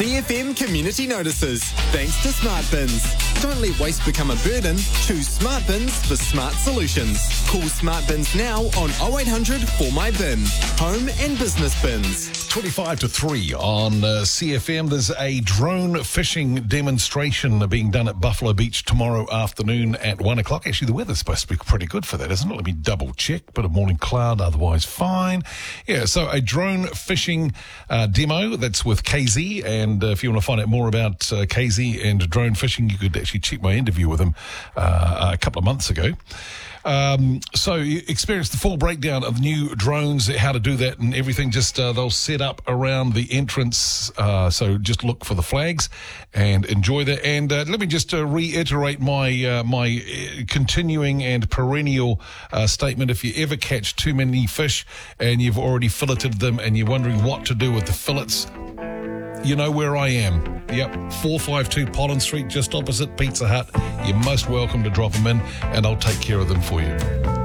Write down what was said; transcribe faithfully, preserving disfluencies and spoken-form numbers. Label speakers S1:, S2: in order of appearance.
S1: C F M Community Notices. Thanks to Smart Bins. Don't let waste become a burden. Choose Smart Bins for smart solutions. Call Smart Bins now on oh eight hundred four my bin. Home and business bins.
S2: twenty-five to three on uh, C F M. There's a drone fishing demonstration being done at Buffalo Beach tomorrow afternoon at one o'clock. Actually, the weather's supposed to be pretty good for that, isn't it? Let me double check. Bit of morning cloud, otherwise fine. Yeah, so a drone fishing uh, demo that's with K Z. And uh, if you want to find out more about uh, K Z and drone fishing, you could actually check my interview with him uh, a couple of months ago. Um, so you experience the full breakdown of new drones, how to do that and everything. Just uh, they'll set up around the entrance, uh, so just look for the flags and enjoy that. And uh, let me just uh, reiterate my uh, my uh, continuing and perennial uh, statement. If you ever catch too many fish and you've already filleted them and you're wondering what to do with the fillets, you know where I am. Yep, four five two Pollen Street, just opposite Pizza Hut. You're most welcome to drop them in, and I'll take care of them for you.